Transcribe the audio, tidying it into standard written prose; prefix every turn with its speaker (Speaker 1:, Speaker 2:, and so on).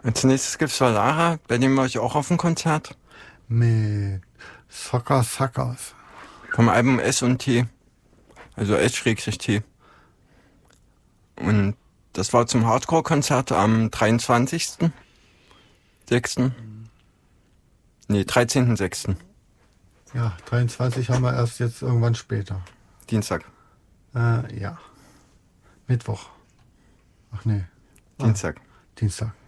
Speaker 1: Als nächstes gibt's Solara, bei dem war ich auch auf dem Konzert.
Speaker 2: Mit Soccer Suckers.
Speaker 1: Vom Album S und T. Also S-T. Und das war zum Hardcore-Konzert am 23.06. Nee, 13.06.
Speaker 2: Ja, 23 haben wir erst jetzt irgendwann später.
Speaker 1: Dienstag.
Speaker 2: Ja. Mittwoch. Ach nee.
Speaker 1: Dienstag.
Speaker 2: Dienstag.